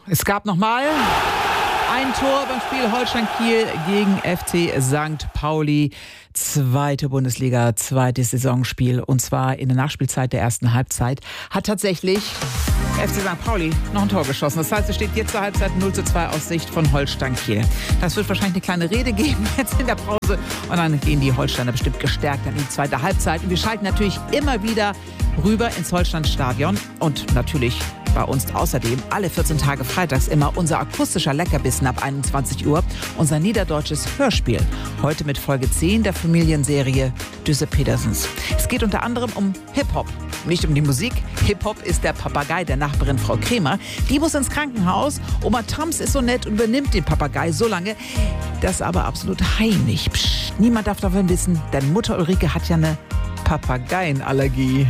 Es gab nochmal ein Tor beim Spiel Holstein-Kiel gegen FC St. Pauli. Zweite Bundesliga, zweites Saisonspiel. Und zwar in der Nachspielzeit der ersten Halbzeit hat tatsächlich FC St. Pauli noch ein Tor geschossen. Das heißt, es steht jetzt zur Halbzeit 0:2 aus Sicht von Holstein-Kiel. Das wird wahrscheinlich eine kleine Rede geben jetzt in der Pause. Und dann gehen die Holsteiner bestimmt gestärkt in die zweite Halbzeit. Und wir schalten natürlich immer wieder rüber ins Holstein-Stadion. Und natürlich bei uns außerdem alle 14 Tage freitags immer unser akustischer Leckerbissen ab 21 Uhr, unser niederdeutsches Hörspiel. Heute mit Folge 10 der Familienserie Düsse Petersens. Es geht unter anderem um Hip-Hop. Nicht um die Musik. Hip-Hop ist der Papagei der Nachbarin Frau Kremer. Die muss ins Krankenhaus. Oma Tams ist so nett und übernimmt den Papagei so lange. Das aber absolut heimlich. Psst, niemand darf davon wissen, denn Mutter Ulrike hat ja eine Papageienallergie.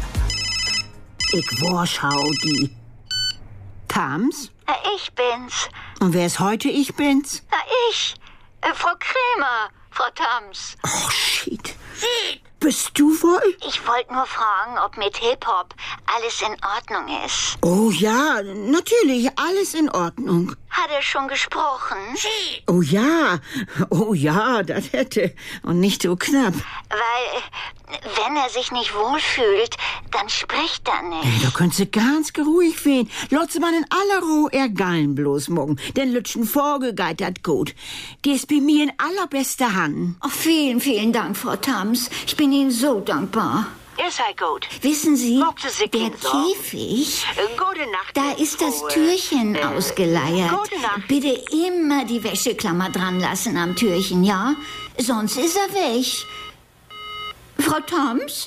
Ich schau die. Tams? Ich bin's. Und wer ist heute ich bin's? Ich. Frau Kremer, Frau Tams. Oh, shit. Bist du wohl? Ich wollte nur fragen, ob mit Hip-Hop alles in Ordnung ist. Oh ja, natürlich, alles in Ordnung. Hat er schon gesprochen? Oh ja, das hätte. Und nicht so knapp. Weil, wenn er sich nicht wohlfühlt, dann spricht er nicht. Da könnt ihr ganz geruhig werden. Lotze man in aller Ruhe ergallen bloß morgen. Denn Lütschen vorgegeitert gut. Die ist bei mir in allerbester Hand. Oh, vielen, vielen Dank, Frau Tams. Ich bin Ihnen so dankbar. Ihr seid gut. Wissen Sie, Mochte sie der Kind so? Käfig, Gute Nacht. da ist das Türchen ausgeleiert. Gute Nacht. Bitte immer die Wäscheklammer dran lassen am Türchen, ja? Sonst ist er weg. Frau Tams?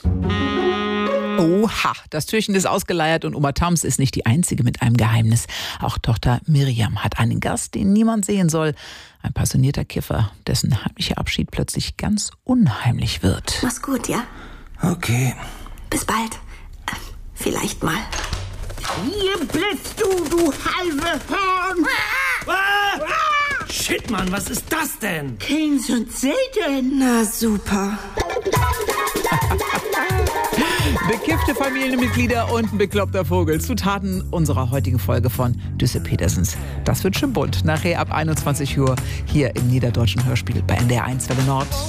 Oha, das Türchen ist ausgeleiert und Oma Tams ist nicht die Einzige mit einem Geheimnis. Auch Tochter Miriam hat einen Gast, den niemand sehen soll. Ein passionierter Kiffer, dessen heimlicher Abschied plötzlich ganz unheimlich wird. Mach's gut, ja? Okay. Bis bald. Vielleicht mal. Hier blitzt du halbe Horn! Shit, Mann, was ist das denn? Keins und selten. Na super. Bekiffte Familienmitglieder und ein bekloppter Vogel. Zutaten unserer heutigen Folge von Düsse Petersens. Das wird schon bunt. Nachher ab 21 Uhr hier im niederdeutschen Hörspiel bei NDR 1 Welle Nord.